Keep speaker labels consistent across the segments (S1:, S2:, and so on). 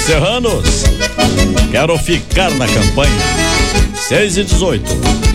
S1: Serranos, quero ficar na campanha. 6:18.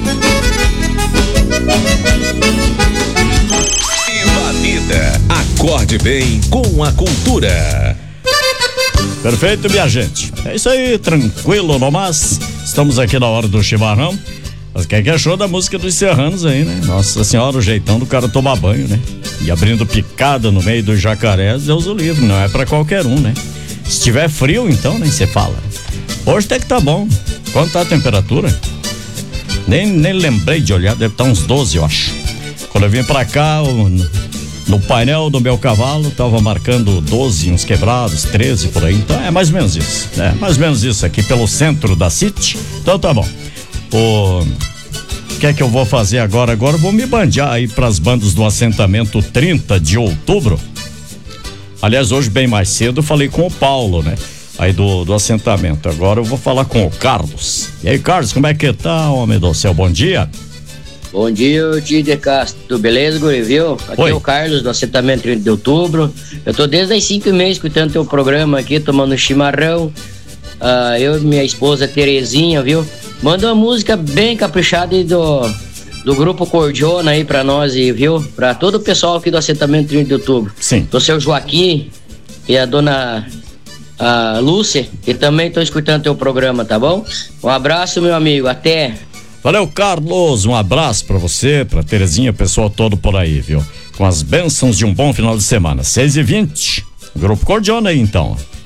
S2: Viva a vida. Acorde bem com a cultura.
S1: Perfeito, minha gente. É isso aí, tranquilo nomás. Estamos aqui na hora do chimarrão. Mas quem que achou da música dos Serranos aí, né? Nossa senhora, o jeitão do cara tomar banho, né? E abrindo picada no meio dos jacarés, Deus o livre, não é pra qualquer um, né? Se tiver frio, então, nem se fala. Hoje até que tá bom. Quanto tá a temperatura? Nem lembrei de olhar, deve estar uns 12, eu acho. Quando eu vim pra cá, no painel do meu cavalo, tava marcando 12, uns quebrados, 13 por aí. Então é mais ou menos isso. É mais ou menos isso aqui pelo centro da City. Então tá bom. O que é que eu vou fazer agora? Agora eu vou me bandear aí pras bandas do assentamento 30 de outubro. Aliás, hoje bem mais cedo eu falei com o Paulo, né? Aí do assentamento. Agora eu vou falar com o Carlos. E aí, Carlos, como é que tá, homem do céu? Bom dia.
S3: Bom dia, Tio de Castro. Tudo beleza, guri, viu? Aqui
S1: Oi.
S3: é o Carlos do assentamento 30 de outubro. Eu tô desde as 5h30 escutando teu programa aqui, tomando chimarrão. Eu e minha esposa Terezinha, viu? Manda uma música bem caprichada aí do grupo Cordiona aí pra nós, viu? Pra todo o pessoal aqui do assentamento 30 de outubro.
S1: Sim.
S3: Do seu Joaquim e a dona Lúcia, e também tô escutando teu programa, tá bom? Um abraço, meu amigo, até.
S1: Valeu, Carlos, um abraço pra você, pra Terezinha, pessoal todo por aí, viu? Com as bênçãos de um bom final de semana. 6:20, Grupo Cordiona aí então.